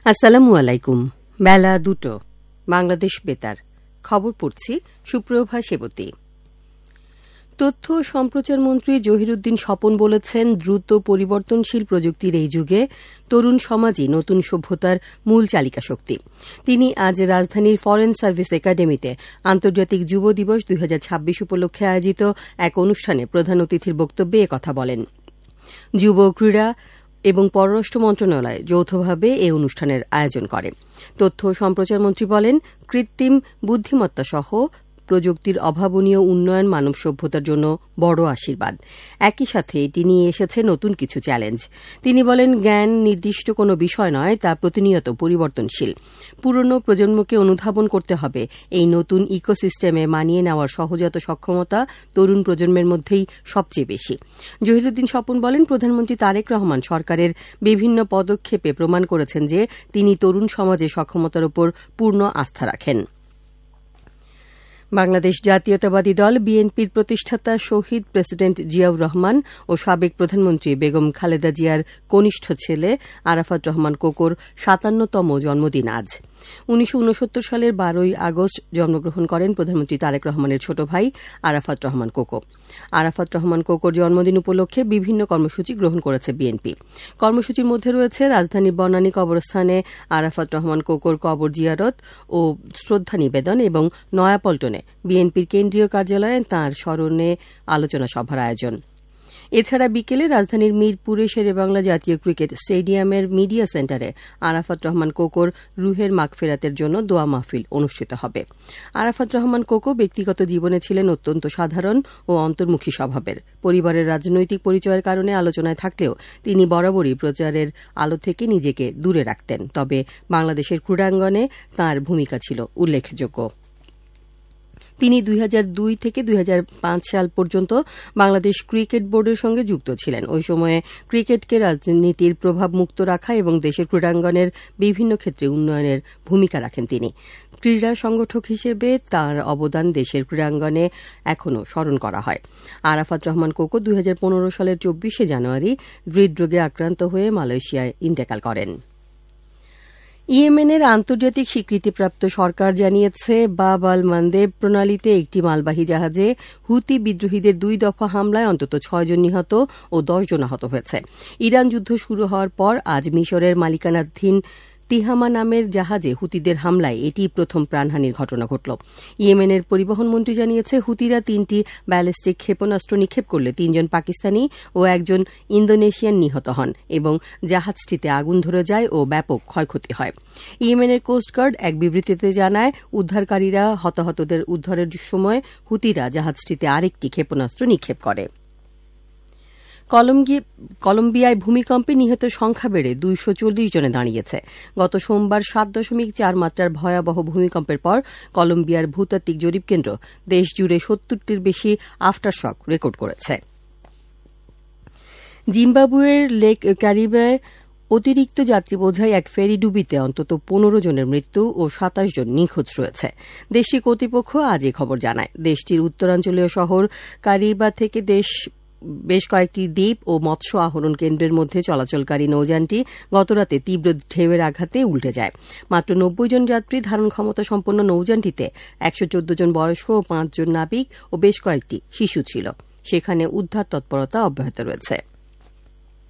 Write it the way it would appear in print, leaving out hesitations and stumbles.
আসসালামু আলাইকুম। বেলা 2টো, বাংলাদেশ বেতার। খবর পড়ছি সুপ্রভা সেবতী। তথ্য ও সম্প্রচার মন্ত্রী জহিরুদ্দিন স্বপন বলেছেন, দ্রুত পরিবর্তনশীল প্রযুক্তির এই যুগে তরুণ সমাজই নতুন সভ্যতার মূল চালিকা শক্তি। তিনি আজ রাজধানীর ফরেন সার্ভিস একাডেমিতে আন্তর্জাতিক যুব দিবস 2026 উপলক্ষে আয়োজিত এক অনুষ্ঠানে প্রধান অতিথির বক্তব্যে একথা বলেন। যুব, ক্রীড়া এবং পররাষ্ট্র মন্ত্রণালয় যৌথভাবে এই অনুষ্ঠানের আয়োজন করে। তথ্য ও সম্প্রচার মন্ত্রী বলেন, কৃত্রিম বুদ্ধিমত্তা সহ প্রযুক্তির অভাবনীয় উন্নয়ন মানব সভ্যতার জন্য বড় আশীর্বাদ। একই সাথে এটি নিয়ে এসেছে নতুন কিছু চ্যালেঞ্জ। তিনি বলেন, জ্ঞান নির্দিষ্ট কোনো বিষয় নয়, তা প্রতিনিয়ত পরিবর্তনশীল। পুরনো প্রজন্মকে অনুধাবন করতে হবে এই নতুন ইকোসিস্টেমে মানিয়ে নেওয়ার সহজাত সক্ষমতা তরুণ প্রজন্মের মধ্যেই সবচেয়ে বেশি। জহিরুদ্দিন স্বপন বলেন, প্রধানমন্ত্রী তারেক রহমান সরকারের বিভিন্ন পদক্ষেপে প্রমাণ করেছেন যে তিনি তরুণ সমাজের সক্ষমতার উপর পূর্ণ আস্থা রাখেন। বাংলাদেশ জাতীয়তাবাদী দল বিএনপির প্রতিষ্ঠাতা শহীদ প্রেসিডেন্ট জিয়াউর রহমান ও সাবেক প্রধানমন্ত্রী বেগম খালেদা জিয়ার কনিষ্ঠ ছেলে আরাফাত রহমান কোকোর 57তম জন্মদিন আজ। 1969 সালের 12 আগস্ট জন্মগ্রহণ করেন প্রধানমন্ত্রী তারেক রহমানের ছোট ভাই আরাফাত রহমান কোকো। আরাফাত রহমান কোকোর জন্মদিন উপলক্ষে বিভিন্ন কর্মসূচি গ্রহণ করেছে বিএনপি। কর্মসূচির মধ্যে রয়েছে রাজধানীর বনানী কবরস্থানে আরাফাত রহমান কোকোর কবর জিয়ারত ও শ্রদ্ধা নিবেদন এবং নয়াপল্টনে বিএনপির কেন্দ্রীয় কার্যালয়ে তাঁর স্মরণে আলোচনা সভার আয়োজন। এছাড়া বিকেলে রাজধানীর মিরপুরে শেরেবাংলা জাতীয় ক্রিকেট স্টেডিয়ামের মিডিয়া সেন্টারে আরাফাত রহমান কোকোর রুহের মাগফিরাতের জন্য দোয়া মাহফিল অনুষ্ঠিত হবে। আরাফাত রহমান কোকো ব্যক্তিগত জীবনে ছিলেন অত্যন্ত সাধারণ ও অন্তর্মুখী স্বভাবের। পরিবারের রাজনৈতিক পরিচয়ের কারণে আলোচনায় থাকলেও তিনি বরাবরই প্রচারের আলো থেকে নিজেকে দূরে রাখতেন। তবে বাংলাদেশের ক্রীড়াঙ্গনে তাঁর ভূমিকা ছিল উল্লেখযোগ্য। তিনি 2002 থেকে 2005 সাল পর্যন্ত বাংলাদেশ ক্রিকেট বোর্ডের সঙ্গে যুক্ত ছিলেন। ওই সময়ে ক্রিকেটকে রাজনীতির প্রভাব মুক্ত রাখা এবং দেশের ক্রীড়াঙ্গনের বিভিন্ন ক্ষেত্রে উন্নয়নের ভূমিকা রাখেন তিনি। ক্রীড়া সংগঠক হিসেবে তাঁর অবদান দেশের ক্রীড়াঙ্গনে এখনও স্মরণ করা হয়। আরাফাত রহমান কোকো 2015 সালের 24শে জানুয়ারি হৃদরোগে আক্রান্ত হয়ে মালয়েশিয়ায় ইন্তেকাল করেন। ইয়েমেনের আন্তর্জাতিক স্বীকৃতিপ্রাপ্ত সরকার জানিয়েছে, বাব আল মানদেব প্রণালীতে একটি মালবাহী জাহাজে হুতি বিদ্রোহীদের 2 দফা হামলায় অন্তত 6 জন নিহত ও 10 জন আহত হয়েছে। ইরান যুদ্ধ শুরু হওয়ার পর আজ মিশরের মালিকানাধীন তিহামা নামের জাহাজে হুতিদের হামলায় এটি প্রথম প্রাণহানির ঘটনা ঘটল। ইয়েমেনের পরিবহন মন্ত্রী জানিয়েছে, হুতিরা 3টি ব্যালিস্টিক ক্ষেপণাস্ত্র নিক্ষেপ করলে 3 জন পাকিস্তানি ও 1 জন ইন্দোনেশিয়ান নিহত হন এবং জাহাজটিতে আগুন ধরে যায় ও ব্যাপক ক্ষয়ক্ষতি হয়। ইয়েমেনের কোস্টগার্ড এক বিবৃতিতে জানায়, উদ্ধারকারীরা হতাহতদের উদ্ধারের সময় হুতিরা জাহাজটিতে আরেকটি ক্ষেপণাস্ত্র নিক্ষেপ করে। কলম্বিয়ায় ভূমিকম্পে নিহতের সংখ্যা বেড়ে 240 জনে দাঁড়িয়েছে। গত সোমবার 7.4 মাত্রার ভয়াবহ ভূমিকম্পের পর কলম্বিয়ার ভূতাত্ত্বিক জরিপ কেন্দ্র দেশজুড়ে 70টির বেশি আফটারশক রেকর্ড করেছে। জিম্বাবুয়ের লেক ক্যারিবে অতিরিক্ত যাত্রী বোঝাই এক ফেরি ডুবিতে অন্তত 15 জনের মৃত্যু ও 27 জন নিখোঁজ রয়েছে। দেশটির কর্তৃপক্ষ আজ এ খবর জানায়। দেশটির উত্তরাঞ্চলীয় শহর কারিবা থেকে বেশ কয়েকটি দ্বীপ ও মৎস্য আহরণ কেন্দ্রের মধ্যে চলাচলকারী নৌযানটি গতরাতে তীব্র ঢেউয়ের আঘাতে উল্টে যায়। মাত্র 90 জন যাত্রী ধারণ ক্ষমতা সম্পন্ন নৌযানটিতে 114 জন বয়স্ক ও 5 জন নাবিক ও বেশ কয়েকটি শিশু ছিল। সেখানে উদ্ধার তৎপরতা অব্যাহত রয়েছে।